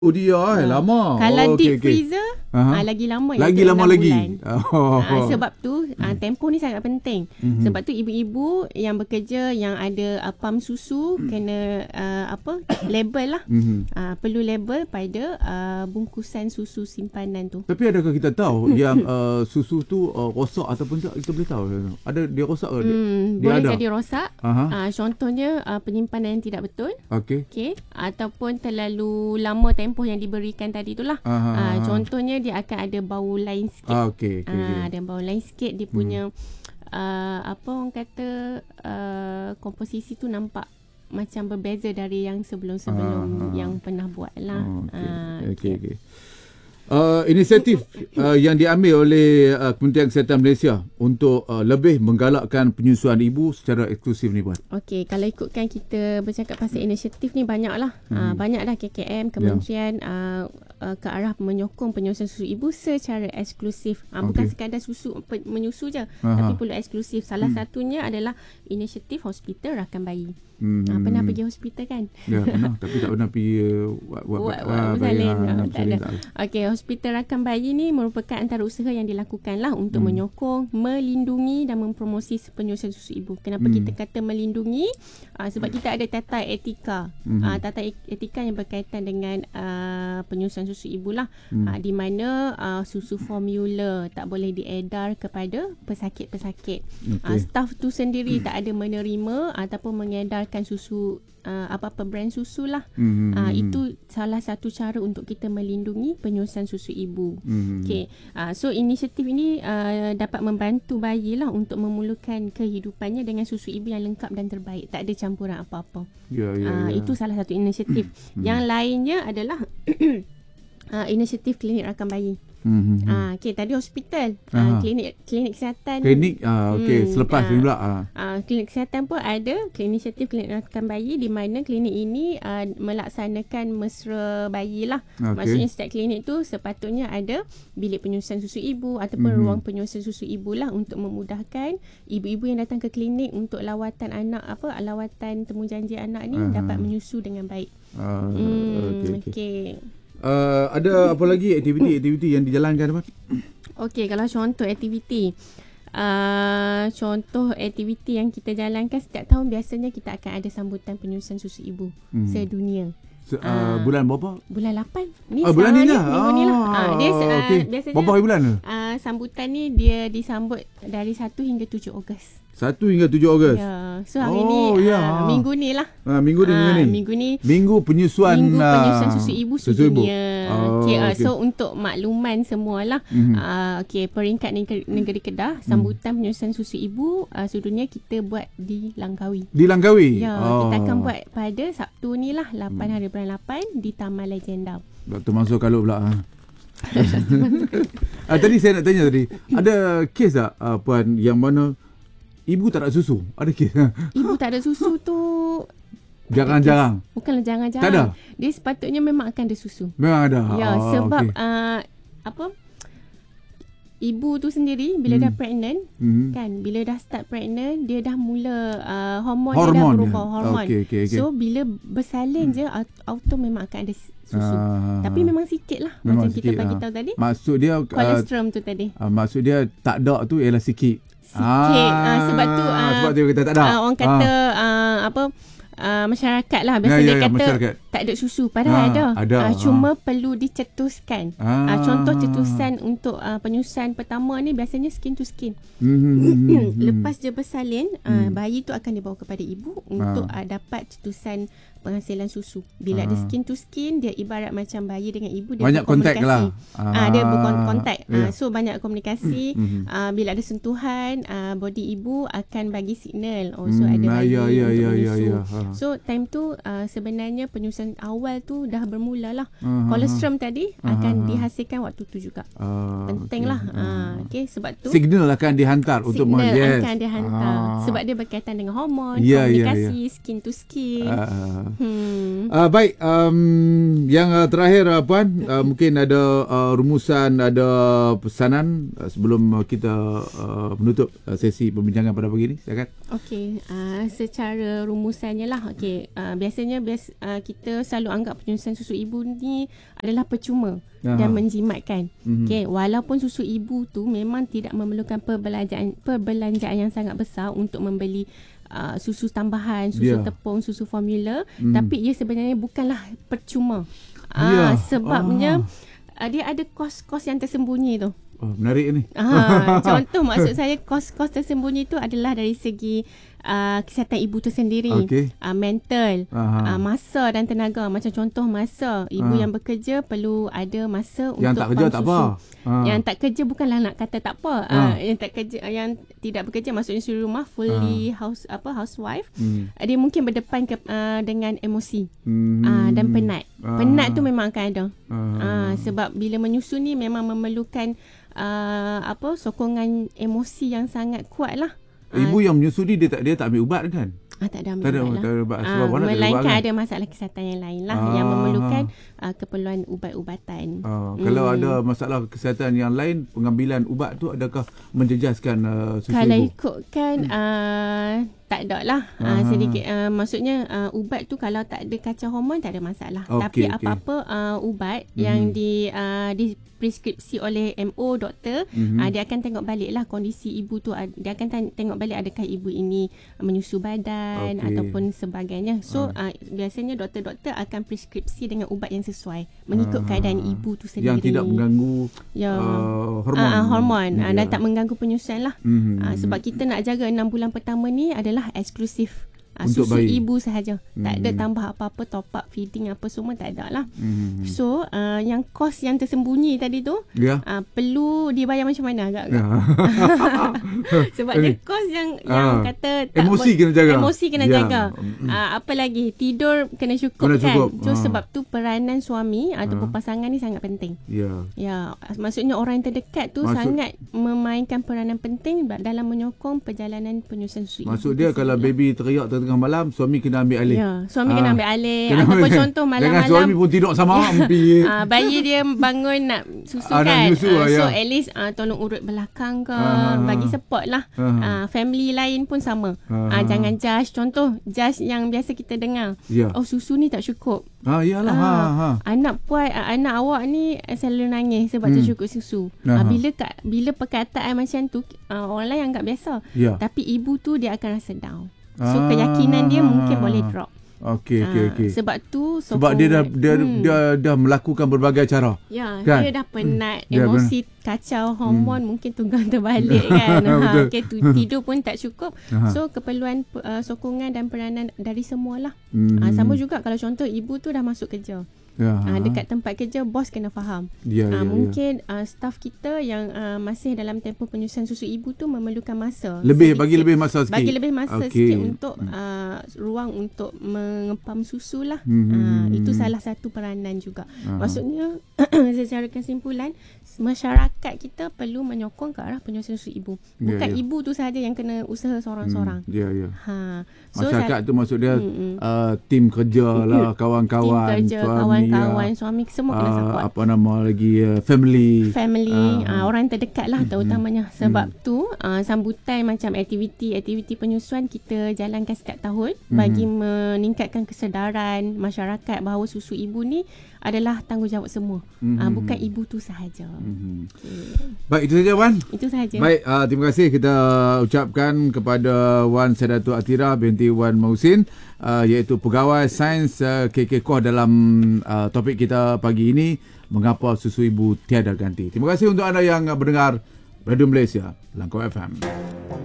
Oh dia lama. Kalau deep freezer lagi lama. Lagi lama lagi. Sebab tu tempoh ni sangat penting. Sebab tu ibu-ibu yang bekerja yang ada pam susu kena label lah. Perlu label pada bungkusan susu simpanan tu. Tapi adakah kita tahu yang susu tu rosak ataupun tak? Kita boleh tahu. Ada dia rosak ke? Dia boleh ada. jadi rosak. Contohnya penyimpanan yang tidak betul. Okey. Ataupun terlalu lama tempoh yang diberikan tadi itulah. Contohnya dia akan ada bau lain sikit. Ada bau lain sikit. Dia punya orang kata komposisi tu nampak macam berbeza dari yang sebelum-sebelum yang pernah buat lah. Okey. Inisiatif yang diambil oleh Kementerian Kesihatan Malaysia untuk lebih menggalakkan penyusuan ibu secara eksklusif ni Puan. Okey, kalau ikutkan kita bercakap pasal inisiatif ni banyaklah. Banyak dah KKM, kementerian ke arah menyokong penyusuan susu ibu secara eksklusif. Bukan sekadar menyusu je, tapi perlu eksklusif. Salah satunya adalah inisiatif hospital rakan bayi. Pernah pergi hospital kan? Ya, pernah. Tapi tak pernah pergi buat salin. Tak ada. Okey, hospital rakan bayi ni merupakan antara usaha yang dilakukan lah untuk menyokong, melindungi dan mempromosi penyusuan susu ibu. Kenapa kita kata melindungi? Sebab kita ada tata etika. Tata etika yang berkaitan dengan penyusuan susu ibu lah. Di mana susu formula tak boleh diedar kepada pesakit-pesakit. Staf tu sendiri tak ada menerima ataupun mengedarkan susu apa-apa brand susu lah. Itu salah satu cara untuk kita melindungi penyusuan susu ibu. Okay. So inisiatif ini dapat membantu bayi lah untuk memulakan kehidupannya dengan susu ibu yang lengkap dan terbaik. Tak ada campuran apa-apa. Itu salah satu inisiatif. Yang lainnya adalah inisiatif klinik rakan bayi. Okay, tadi hospital, klinik kesihatan. Selepas ni pula. Klinik kesihatan pun ada inisiatif klinik rakan bayi di mana klinik ini melaksanakan mesra bayi lah. Maksudnya setiap klinik tu sepatutnya ada bilik penyusuan susu ibu ataupun ruang penyusuan susu ibu lah untuk memudahkan ibu-ibu yang datang ke klinik untuk lawatan anak lawatan temujanji anak ni dapat menyusu dengan baik. Okay. Ada apa lagi aktiviti yang dijalankan Puan? Okey, kalau contoh aktiviti yang kita jalankan setiap tahun biasanya kita akan ada sambutan penyusuan susu ibu sedunia. Bulan berapa? Bulan 8 ni. Bulan ni lah. Minggu ni lah. Biasanya berapa hari bulan tu? Sambutan ni dia disambut dari 1 hingga 7 Ogos. 1 hingga 7 Ogos. Ya. So hari ni minggu ni lah. Minggu ni. Minggu penyusuan susu ibu sedunia. So untuk makluman semualah. Peringkat negeri Kedah sambutan penyusuan susu ibu sedunia kita buat di Langkawi. Kita akan buat pada Sabtu ni lah 8 hari bulan 8 di Taman Legenda. Dr. Mansur kalau pula tadi saya nak tanya ada kes tak Puan yang mana ibu tak ada susu? Ada kes? Ibu tak ada susu tu jarang-jarang. Bukanlah jarang-jarang. Tak ada. Dia sepatutnya memang akan ada susu. Memang ada. Sebab ibu tu sendiri bila dah pregnant kan, bila dah start pregnant dia dah mula hormon dia dah berubah hormon. So bila bersalin je auto memang akan ada susu. Tapi memang sikit lah memang macam sikit kita bagi tahu tadi. Maksud dia kolestrum tu tadi. Maksud dia tak ada tu ialah sikit. Sebab tu kita tak ada. Orang kata masyarakat lah biasa dia kata masyarakat tak ada susu padahal ada. Cuma perlu dicetuskan. Contoh cetusan untuk penyusuan pertama ni biasanya skin to skin. Lepas dia bersalin, bayi tu akan dibawa kepada ibu untuk dapat cetusan penghasilan susu. Bila ada skin to skin, dia ibarat macam bayi dengan ibu, dia banyak kontak lah. Dia berkontak. So banyak komunikasi. Bila ada sentuhan, body ibu akan bagi signal. So ada bayi untuk menyusu. So time tu sebenarnya penyusuan awal tu dah bermula lah. Kolestrum tadi akan dihasilkan waktu tu juga. Penting lah. Sebab tu signal akan dihantar untuk akan dihantar. Sebab dia berkaitan dengan hormon, komunikasi, skin to skin. Baik, yang terakhir Puan, mungkin ada rumusan, ada pesanan sebelum kita menutup sesi perbincangan pada pagi ini, silakan. Okey, secara rumusannya lah. Okey, biasanya kita selalu anggap penyusuan susu ibu ni adalah percuma dan menjimatkan. Okey, walaupun susu ibu tu memang tidak memerlukan perbelanjaan yang sangat besar untuk membeli susu tambahan, susu tepung, susu formula, tapi ia sebenarnya bukanlah percuma. Sebabnya dia ada kos-kos yang tersembunyi tu. Menarik ni. Contoh maksud saya kos-kos tersembunyi tu adalah dari segi kesihatan ibu tu sendiri, mental, masa dan tenaga. Macam contoh masa, ibu yang bekerja perlu ada masa yang untuk tak kerja tak apa. Yang tak kerja bukanlah nak kata tak apa. Yang tak kerja, yang tidak bekerja maksudnya suri rumah, fully housewife, dia mungkin berdepan dengan emosi dan penat. Penat tu memang akan ada. Sebab bila menyusu ni memang memerlukan sokongan emosi yang sangat kuat lah. Ibu yang menyusui dia tak ambil ubat kan? Tak ada ambil ubat lah. Melainkan ada masalah kesihatan yang lain lah yang memerlukan keperluan ubat-ubatan. Kalau ada masalah kesihatan yang lain, pengambilan ubat tu adakah menjejaskan susu kalau ibu? ikutkan tak ada lah. Sedikit maksudnya ubat tu kalau tak ada kacau hormon tak ada masalah. Tapi apa-apa ubat yang preskripsi oleh MO doktor, dia akan tengok balik lah kondisi ibu tu. Dia akan tengok balik adakah ibu ini menyusu badan ataupun sebagainya. So biasanya doktor-doktor akan preskripsi dengan ubat yang sesuai mengikut keadaan ibu tu sendiri, yang tidak mengganggu hormon dan tak mengganggu penyusuan lah. Sebab kita nak jaga 6 bulan pertama ni adalah eksklusif susu bayi. Ibu sahaja. Tak ada tambah apa-apa, top up, feeding apa semua tak ada lah. So yang kos yang tersembunyi tadi tu perlu dibayar macam mana agak-agak. Sebab dia kos yang kata tak emosi kena jaga. Emosi kena jaga. Apa lagi, tidur kena cukup. So sebab tu peranan suami ataupun pasangan ni sangat penting. Maksudnya orang yang terdekat tu sangat memainkan peranan penting dalam menyokong perjalanan penyusuan susu ibu. Maksud dia kalau baby teriak tengah malam, suami kena ambil alih. Suami kena ambil alih. Ataupun contoh malam-malam jangan suami pun tidur sama bayi dia bangun nak susu kan. So at least tolong urut belakang ke, bagi support lah. Family lain pun sama. Jangan judge. Contoh judge yang biasa kita dengar, susu ni tak cukup. Anak awak ni selalu nangis sebab tak cukup susu. Bila perkataan macam tu, orang lain anggap biasa, tapi ibu tu dia akan rasa down. So keyakinan dia mungkin boleh drop. Okey. Sebab tu sebab dia dah melakukan berbagai cara. Kan? Dia dah penat, emosi kacau, hormon mungkin tunggang terbalik kan. Tidur pun tak cukup. So keperluan sokongan dan peranan dari semualah. Sama juga kalau contoh ibu tu dah masuk kerja. Dekat tempat kerja, bos kena faham. Mungkin staff kita yang masih dalam tempoh penyusuan susu ibu tu memerlukan masa bagi lebih masa sikit untuk ruang untuk mengepam susu lah. Itu salah satu peranan juga. Maksudnya secara kesimpulan, masyarakat kita perlu menyokong ke arah penyusuan susu ibu. Bukan ibu tu sahaja yang kena usaha seorang-seorang. So masyarakat tu maksud dia tim kerja lah, kawan-kawan, suami semua kena support. Apa nama lagi, family orang terdekat lah terutamanya. Sebab tu sambutan macam aktiviti penyusuan kita jalankan setiap tahun bagi meningkatkan kesedaran masyarakat bahawa susu ibu ni adalah tanggungjawab semua. Bukan ibu tu sahaja. Baik, itu saja Wan. Itu sahaja. Baik, terima kasih kita ucapkan kepada Wan Saidatul Atira binti Wan Mahusin, iaitu pegawai sains KK Koh dalam topik kita pagi ini, mengapa susu ibu tiada ganti. Terima kasih untuk anda yang mendengar Radio Malaysia Langkau FM.